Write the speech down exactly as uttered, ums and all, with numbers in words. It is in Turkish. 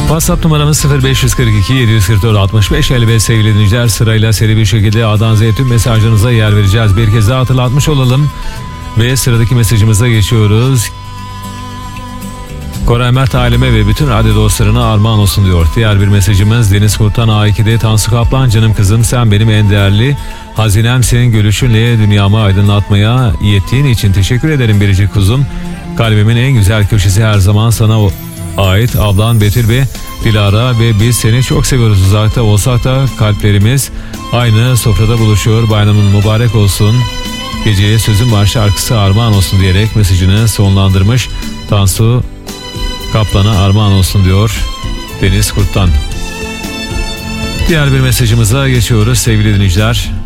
WhatsApp numaramız sıfır beş kırk iki yedi kırk dört altmış beş elli beş sevgili dinleyiciler. Sırayla seri bir şekilde A'dan Z'ye tüm mesajlarınıza yer vereceğiz. Bir kez daha hatırlatmış olalım ve sıradaki mesajımıza geçiyoruz. Koray Mert aileme ve bütün radyo dostlarına armağan olsun diyor. Diğer bir mesajımız Deniz Kurtan A iki'de Tansu Kaplan, canım kızım sen benim en değerli hazinem, senin gülüşünle dünyamı aydınlatmaya yettiğin için teşekkür ederim biricik kuzum. Kalbimin en güzel köşesi her zaman sana ait. Ablan Betül ve Dilara ve biz seni çok seviyoruz. Uzakta olsak da kalplerimiz aynı sofrada buluşuyor. Bayramın mübarek olsun. Geceye sözüm var şarkısı armağan olsun diyerek mesajını sonlandırmış. Tansu Kaplan'a armağan olsun diyor Deniz Kurt'tan. Diğer bir mesajımıza geçiyoruz sevgili dinleyiciler.